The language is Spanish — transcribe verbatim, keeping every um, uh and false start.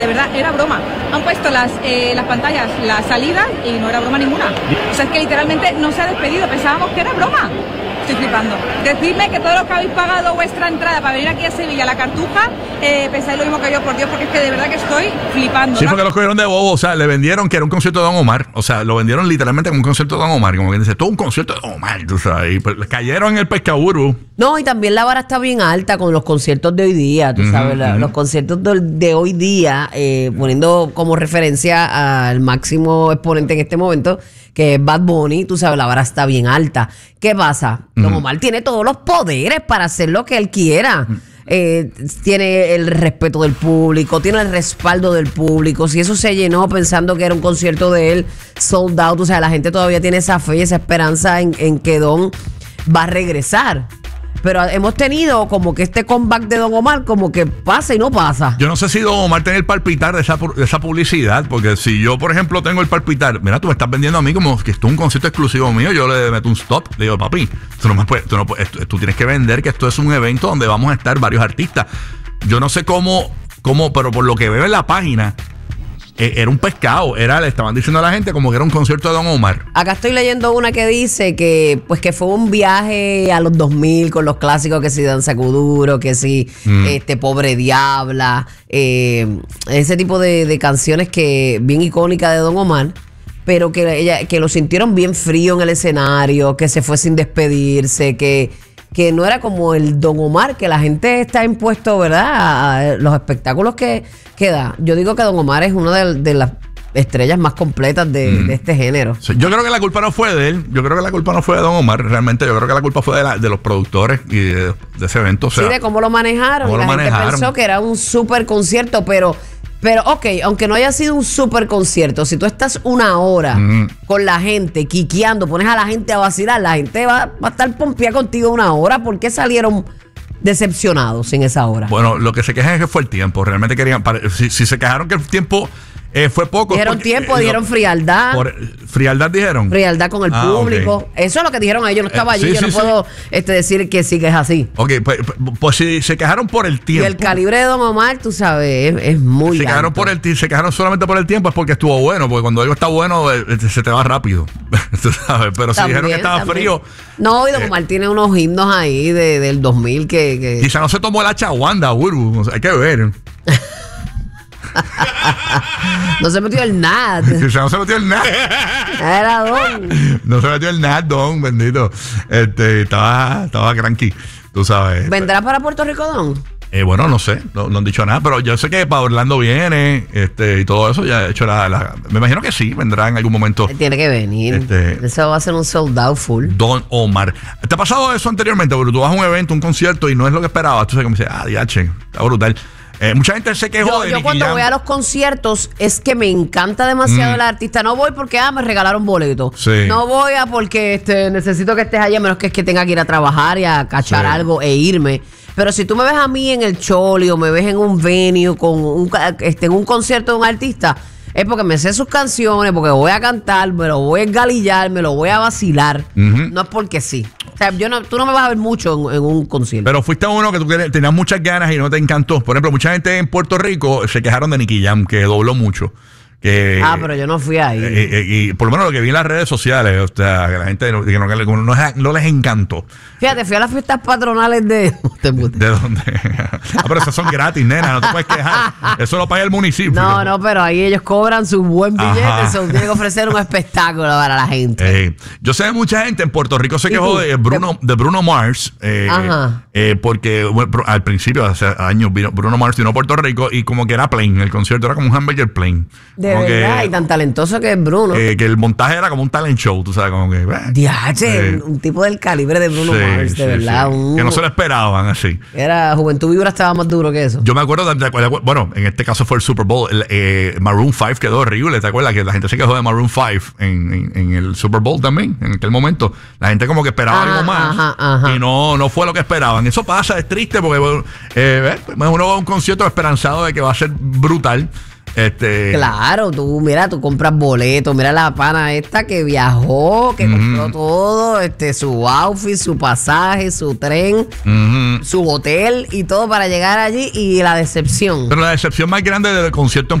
De verdad, era broma. Han puesto las, eh, las pantallas, la salida, y no era broma ninguna. O sea, es que literalmente no se ha despedido. Pensábamos que era broma. Estoy flipando. Decidme que todos los que habéis pagado vuestra entrada para venir aquí a Sevilla, a la Cartuja, eh, pensáis lo mismo que yo, por Dios, porque es que de verdad que estoy flipando. Sí, porque los cogieron de bobo. O sea, le vendieron que era un concierto de Don Omar. O sea, lo vendieron literalmente como un concierto de Don Omar. Como quien dice, todo un concierto de Don Omar. Tú sabes, y pues, cayeron en el pescaburu. No, y también la vara está bien alta con los conciertos de hoy día. Tú uh-huh, sabes, la, uh-huh. los conciertos de, de hoy día, eh, poniendo como referencia al máximo exponente en este momento, que es Bad Bunny, tú sabes, la vara está bien alta. ¿Qué pasa? Uh-huh. Don Omar tiene todos los poderes para hacer lo que él quiera. Uh-huh. Eh, tiene el respeto del público, tiene el respaldo del público. Si eso se llenó pensando que era un concierto de él sold out, o sea, la gente todavía tiene esa fe y esa esperanza en, en que Don va a regresar. Pero hemos tenido como que este comeback de Don Omar como que pasa y no pasa. Yo no sé si Don Omar tiene el palpitar de esa, de esa publicidad, porque si yo, por ejemplo, tengo el palpitar, mira, tú me estás vendiendo a mí como que esto es un concierto exclusivo mío, yo le meto un stop, le digo, papi, tú, no me puedes, tú, no puedes, tú, tú tienes que vender que esto es un evento donde vamos a estar varios artistas. Yo no sé cómo, cómo, pero por lo que veo en la página, era un pescado, era, le estaban diciendo a la gente como que era un concierto de Don Omar. Acá estoy leyendo una que dice que pues que fue un viaje a los dos mil con los clásicos, que si Danza Kuduro, que si mm. este Pobre Diabla, eh, ese tipo de, de canciones que bien icónicas de Don Omar, pero que ella que lo sintieron bien frío en el escenario, que se fue sin despedirse, que que no era como el Don Omar, que la gente está impuesto, ¿verdad?, a los espectáculos que, que da. Yo digo que Don Omar es una de, de las estrellas más completas de, mm. de este género. Sí, yo creo que la culpa no fue de él, yo creo que la culpa no fue de Don Omar, realmente yo creo que la culpa fue de, la, de los productores y de, de ese evento. O sea, sí, de cómo lo manejaron. Cómo y la lo gente manejaron. Pensó que era un súper concierto, pero... Pero, ok, aunque no haya sido un super concierto, si tú estás una hora mm. con la gente, quiqueando, pones a la gente a vacilar, la gente va, va a estar pompeada contigo una hora. ¿Por qué salieron decepcionados en esa hora? Bueno, lo que se quejan es que fue el tiempo. Realmente querían... Si, si se quejaron que el tiempo... Eh, fue poco. Dijeron porque, tiempo, eh, dijeron frialdad. Por, ¿Frialdad dijeron? Frialdad con el ah, público. Okay. Eso es lo que dijeron ellos. Yo no estaba eh, allí. Sí, yo sí, no sí. puedo este, decir que sí que es así. Ok, pues, pues si se quejaron por el tiempo. Y el calibre de Don Omar, tú sabes, es, es muy se quejaron alto. por el Se quejaron solamente por el tiempo, es porque estuvo bueno. Porque cuando algo está bueno, eh, se te va rápido. Tú sabes. Pero si dijeron que estaba también. frío. No, y Don Omar eh, tiene unos himnos ahí de, del dos mil que, que... Quizá no se tomó la chaguanda, Uru. O sea, hay que ver. No se metió el nada. No se metió el nada. Era Don. No se metió el nada, Don, bendito. Este, estaba, estaba cranky, tú sabes. ¿Vendrá para Puerto Rico, Don? Eh, bueno, no sé, no, no han dicho nada, pero yo sé que para Orlando viene, este, y todo eso, ya he hecho la, la me imagino que sí, vendrá en algún momento. Tiene que venir. Este, eso va a ser un sold out full. Don Omar. ¿Te ha pasado eso anteriormente? Porque tú vas a un evento, un concierto y no es lo que esperabas. Tú sabes como dices, ah, diache, está brutal. Eh, mucha gente se quejó yo, de Yo Nicky cuando Jam. voy a los conciertos es que me encanta demasiado mm. el artista. No voy porque ah, me regalaron boleto. Sí. No voy a porque este, necesito que estés allá, menos que es que tenga que ir a trabajar y a cachar sí. algo e irme. Pero si tú me ves a mí en el Choli o me ves en un venue con un, este, en un concierto de un artista, es porque me sé sus canciones, porque voy a cantar, me lo voy a engalillar, me lo voy a vacilar. Uh-huh. No es porque sí. O sea, yo no, tú no me vas a ver mucho en, en un concierto. Pero fuiste uno que tú tenías muchas ganas y no te encantó. Por ejemplo, mucha gente en Puerto Rico se quejaron de Nicky Jam, que dobló mucho. Que, ah, pero yo no fui ahí. Eh, eh, y por lo menos lo que vi en las redes sociales, o sea, que la gente no, que no, no, no les encantó. Fíjate, fui a las fiestas patronales de... ¿De dónde? Ah, pero esas son gratis, nena, no te puedes quejar. Eso lo paga el municipio. No, no, pero ahí ellos cobran su buen billete, eso tienen que ofrecer un espectáculo para la gente. Eh, yo sé de mucha gente en Puerto Rico se quejó de Bruno, de Bruno Mars, eh, eh, porque bueno, al principio, hace años, vino, Bruno Mars vino a Puerto Rico y como que era plain, el concierto era como un hamburger plain. De como verdad, que, y tan talentoso que es Bruno. Eh, que el montaje era como un talent show, tú sabes, como que... Eh, Diache, eh, un tipo del calibre de Bruno sí, Mars, de sí, verdad. Sí. Un, que no se lo esperaban así. Era Juventud Vibra, estaba más duro que eso. Yo me acuerdo, de, de, de, bueno, en este caso fue el Super Bowl, el, eh, Maroon cinco quedó horrible, ¿te acuerdas? Que la gente se quejó de Maroon cinco en, en, en el Super Bowl también, en aquel momento. La gente como que esperaba ajá, algo más ajá, ajá. y no, no fue lo que esperaban. Eso pasa, es triste porque eh, uno va a un concierto esperanzado de que va a ser brutal. Este, Claro, tú, mira, tú compras boletos, mira la pana esta que viajó, que uh-huh. compró todo, este, su outfit, su pasaje, su tren, uh-huh. su hotel y todo para llegar allí y la decepción. Pero la decepción más grande del concierto en